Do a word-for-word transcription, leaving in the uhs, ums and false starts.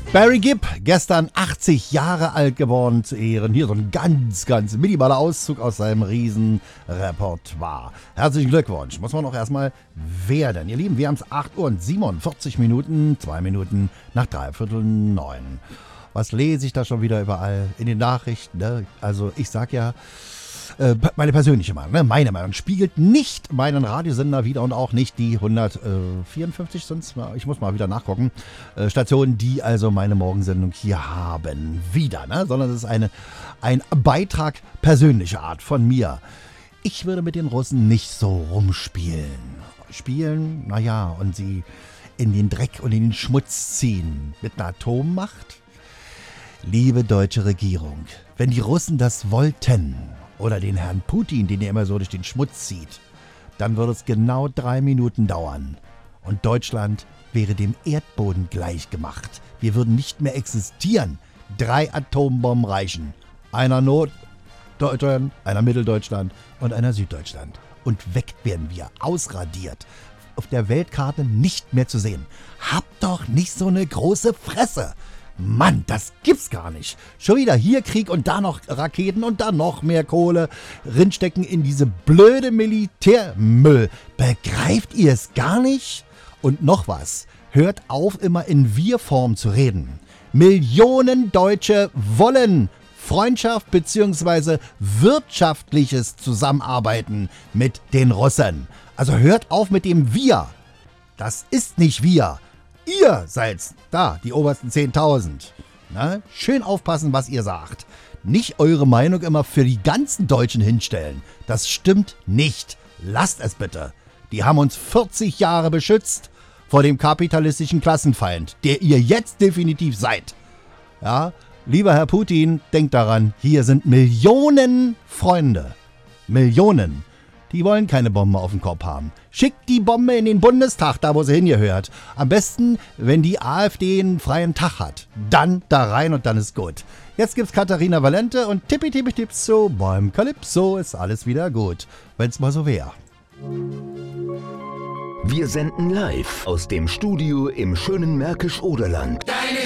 Barry Gibb, gestern achtzig Jahre alt geworden, zu Ehren. Hier so ein ganz, ganz minimaler Auszug aus seinem Riesenrepertoire. Herzlichen Glückwunsch. Muss man auch erstmal werden. Ihr Lieben, wir haben es acht Uhr und siebenundvierzig Minuten, zwei Minuten nach dreiviertel neun. Was lese ich da schon wieder überall in den Nachrichten? Ne? Also ich sag ja, äh, meine persönliche Meinung, ne? meine Meinung spiegelt nicht meinen Radiosender wider und auch nicht die hundertvierundfünfzig, sonst, ich muss mal wieder nachgucken, äh, Stationen, die also meine Morgensendung hier haben, wieder, ne? Sondern es ist eine, ein Beitrag persönlicher Art von mir. Ich würde mit den Russen nicht so rumspielen. Spielen, naja, und sie in den Dreck und in den Schmutz ziehen. Mit einer Atommacht? Liebe deutsche Regierung, wenn die Russen das wollten, oder den Herrn Putin, den er immer so durch den Schmutz zieht, dann würde es genau drei Minuten dauern. Und Deutschland wäre dem Erdboden gleichgemacht. Wir würden nicht mehr existieren. Drei Atombomben reichen. Einer Norddeutschland, einer Mitteldeutschland und einer Süddeutschland. Und weg werden wir, ausradiert. Auf der Weltkarte nicht mehr zu sehen. Habt doch nicht so eine große Fresse. Mann, das gibt's gar nicht. Schon wieder hier Krieg und da noch Raketen und da noch mehr Kohle. Rinstecken in diese blöde Militärmüll. Begreift ihr es gar nicht? Und noch was. Hört auf, immer in Wir-Form zu reden. Millionen Deutsche wollen Freundschaft bzw. wirtschaftliches Zusammenarbeiten mit den Russen. Also hört auf mit dem Wir. Das ist nicht wir. Ihr seid da, die obersten zehntausend. Na, schön aufpassen, was ihr sagt. Nicht eure Meinung immer für die ganzen Deutschen hinstellen. Das stimmt nicht. Lasst es bitte. Die haben uns vierzig Jahre beschützt vor dem kapitalistischen Klassenfeind, der ihr jetzt definitiv seid. Ja, lieber Herr Putin, denkt daran, hier sind Millionen Freunde. Millionen. Die wollen keine Bombe auf dem Kopf haben. Schickt die Bombe in den Bundestag, da wo sie hingehört. Am besten, wenn die AfD einen freien Tag hat. Dann da rein und dann ist gut. Jetzt gibt's Katharina Valente und tippi tippi tipso beim Calypso ist alles wieder gut. Wenn's mal so wäre. Wir senden live aus dem Studio im schönen Märkisch-Oderland. Deine